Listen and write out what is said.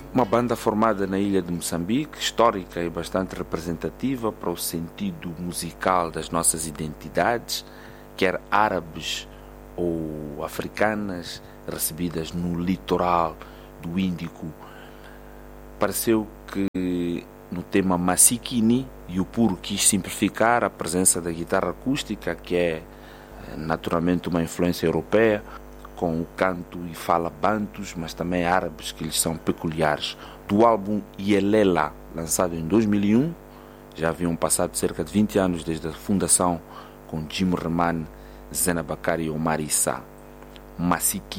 Uma banda formada na ilha de Moçambique, histórica e bastante representativa para o sentido musical das nossas identidades, quer árabes ou africanas, recebidas no litoral do Índico. Pareceu que no tema Masikini, Yupuru quis simplificar a presença da guitarra acústica, que é naturalmente uma influência europeia, com o canto e fala bantus, mas também árabes que lhes são peculiares. Do álbum Yelela, lançado em 2001, já haviam passado cerca de 20 anos desde a fundação, com Jim Reman, Zena Bakari e Omar Issa. Masikini